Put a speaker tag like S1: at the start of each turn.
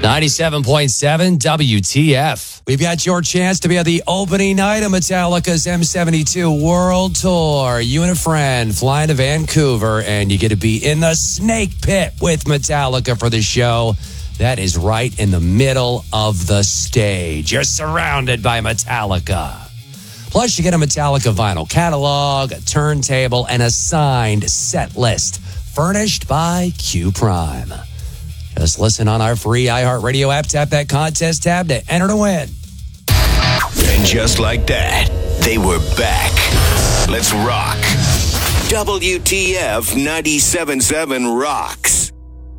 S1: 97.7 WTF. We've got your chance to be at the opening night of Metallica's M72 World Tour. You and a friend flying to Vancouver, and you get to be in the Snake Pit with Metallica for the show. That is right in the middle of the stage. You're surrounded by Metallica. Plus, you get a Metallica vinyl catalog, a turntable, and a signed set list furnished by Q Prime. Just listen on our free iHeartRadio app. Tap that contest tab to enter to win.
S2: And just like that, they were back. Let's rock. WTF 97.7 Rock.